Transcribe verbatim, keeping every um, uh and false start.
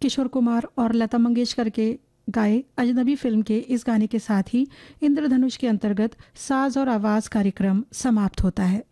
किशोर कुमार और लता मंगेशकर के गाए अजनबी फिल्म के इस गाने के साथ ही इंद्रधनुष के अंतर्गत साज और आवाज कार्यक्रम समाप्त होता है।